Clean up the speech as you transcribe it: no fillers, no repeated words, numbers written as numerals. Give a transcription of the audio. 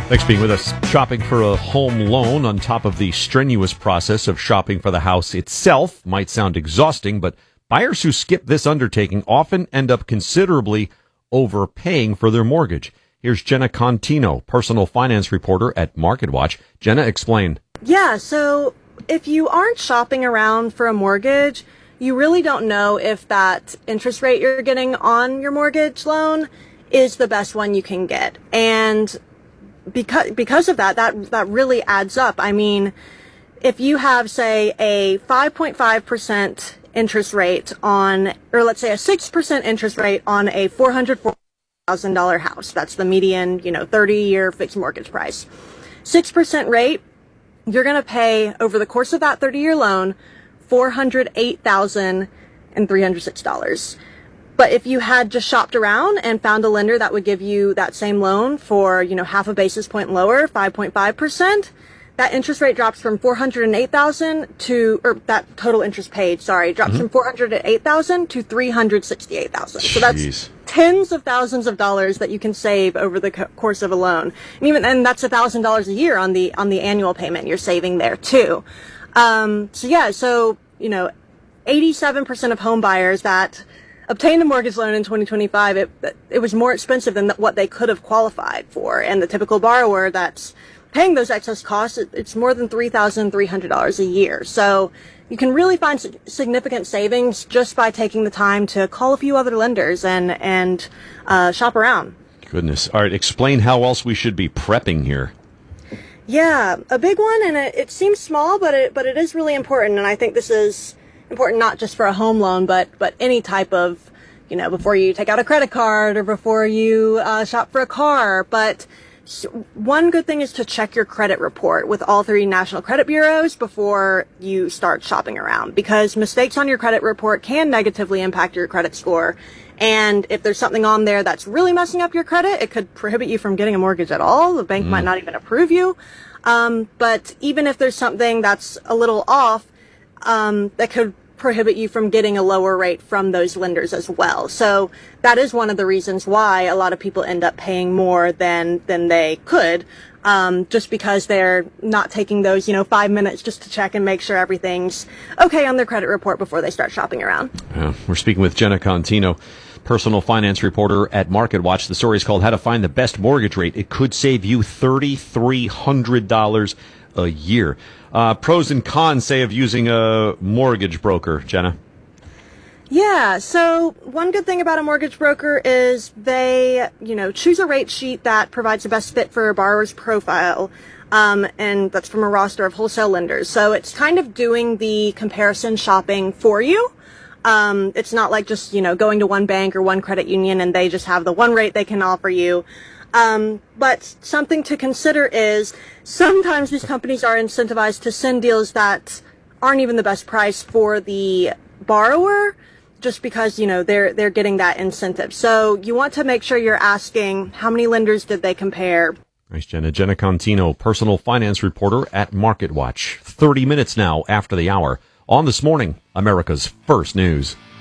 Thanks for being with us. Shopping for a home loan on top of the strenuous process of shopping for the house itself might sound exhausting, but buyers who skip this undertaking often end up considerably overpaying for their mortgage. Here's Jenna Contino, personal finance reporter at MarketWatch. Jenna, explain. Yeah, so if you aren't shopping around for a mortgage, you really don't know if that interest rate you're getting on your mortgage loan is the best one you can get. And because of that really adds up. I mean, if you have, say, a 5.5% interest rate on, or let's say a 6% interest rate on a $404,000 house, that's the median, 30-year fixed mortgage price. 6% rate, you're going to pay over the course of that 30-year loan $408,306. But if you had just shopped around and found a lender that would give you that same loan for, half a basis point lower, 5.5%, that interest rate drops from $408,000 to, or that total interest paid, drops from $408,000 to $368,000. So that's tens of thousands of dollars that you can save over the course of a loan. And that's $1,000 a year on the annual payment you're saving there too. 87% of home buyers that obtained a mortgage loan in 2025, it was more expensive than what they could have qualified for. And the typical borrower that's paying those excess costs, it's more than $3,300 a year. So you can really find significant savings just by taking the time to call a few other lenders and shop around. Goodness. All right, explain how else we should be prepping here. Yeah, a big one, and it seems small, but it is really important. And I think this is important not just for a home loan, but any type of, before you take out a credit card or before you shop for a car. But one good thing is to check your credit report with all 3 national credit bureaus before you start shopping around, because mistakes on your credit report can negatively impact your credit score. And if there's something on there that's really messing up your credit, it could prohibit you from getting a mortgage at all. The bank might not even approve you. But even if there's something that's a little off, that could prohibit you from getting a lower rate from those lenders as well. So that is one of the reasons why a lot of people end up paying more than they could, just because they're not taking those, 5 minutes just to check and make sure everything's okay on their credit report before they start shopping around. We're speaking with Jenna Contino, personal finance reporter at MarketWatch. The story is called How to Find the Best Mortgage Rate. It could save you $3,300 a year. Pros and cons, say, of using a mortgage broker, Jenna. Yeah, so one good thing about a mortgage broker is they, choose a rate sheet that provides the best fit for a borrower's profile, and that's from a roster of wholesale lenders. So it's kind of doing the comparison shopping for you. It's not like just, going to one bank or one credit union and they just have the one rate they can offer you. But something to consider is sometimes these companies are incentivized to send deals that aren't even the best price for the borrower, just because, they're getting that incentive. So you want to make sure you're asking how many lenders did they compare. Nice, Jenna. Jenna Contino, personal finance reporter at MarketWatch. 30 minutes now after the hour on This Morning, America's First News.